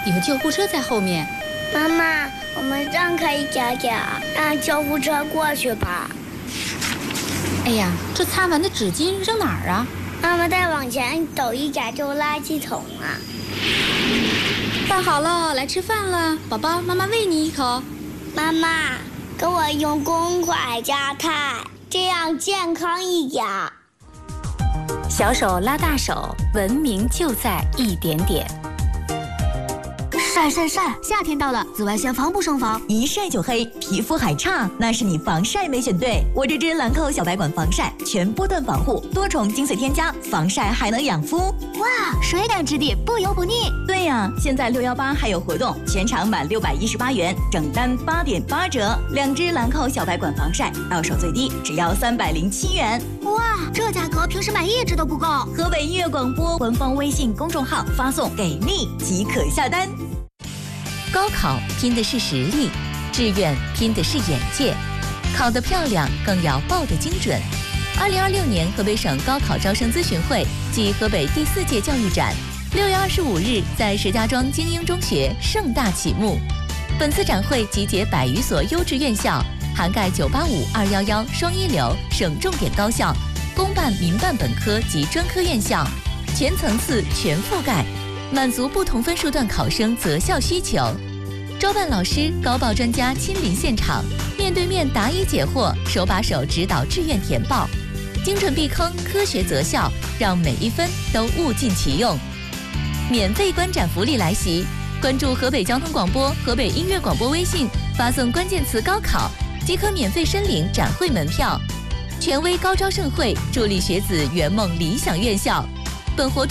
有救护车在后面。 妈妈，我们让开一点点，让救护车过去吧。 哎呀，这擦完的纸巾扔哪儿啊？ 妈妈再往前走一点就垃圾桶了。 饭好了，来吃饭了，宝宝，妈妈喂你一口。 妈妈，给我用公筷夹菜，这样健康一点。 小手拉大手，文明就在一点点。 晒晒晒！夏天到了，紫外线防不胜防， 一晒就黑，皮肤还差，那是你防晒没选对。我这支兰蔻小白管防晒，全波段防护，多重精粹添加，防晒还能养肤。 哇，水感质地，不油不腻。 对呀，现在618还有活动，全场满618元，整单8.8折。2支兰蔻小白管防晒，到手最低只要307元。 哇，这价格平时买1支都不够。 河北音乐广播官方微信公众号发送"给力"即可下单。 高考拼的是实力，志愿拼的是眼界，考得漂亮更要报得精准。2026年河北省高考招生咨询会暨河北第4届教育展6月25日在石家庄精英中学盛大启幕。本次展会集结100余所优质院校，涵盖985、211双一流省重点高校、公办、民办本科及专科院校，全层次全覆盖，满足不同分数段考生择校需求。招办老师、高报专家亲临现场，面对面答疑解惑，手把手指导志愿填报，精准避坑，科学择校，让每一分都物尽其用。免费观展福利来袭，关注河北交通广播、河北音乐广播微信，发送关键词"高考"即可免费申领展会门票。权威高招盛会，助力学子圆梦理想院校。本活动